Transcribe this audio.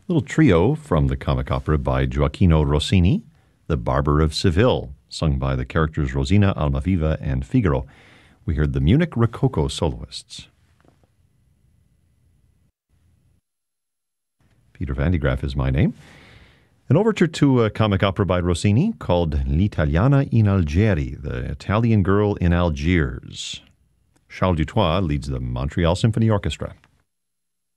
Little trio from the comic opera by Gioacchino Rossini, The Barber of Seville, sung by the characters Rosina, Almaviva, and Figaro. We heard the Munich Rococo soloists. Peter Van de Graaff is my name. An overture to a comic opera by Rossini called L'Italiana in Algeri, the Italian Girl in Algiers. Charles Dutoit leads the Montreal Symphony Orchestra.